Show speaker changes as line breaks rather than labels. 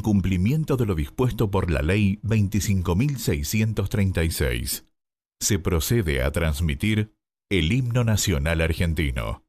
cumplimiento de lo dispuesto por la Ley 25.636, se procede a transmitir el himno nacional argentino.